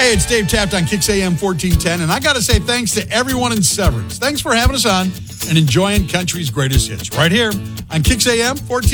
Hey, it's Dave Taft on Kix AM 1410, and I got to say thanks to everyone in Severance. Thanks for having us on and enjoying country's greatest hits right here on Kix AM 1410.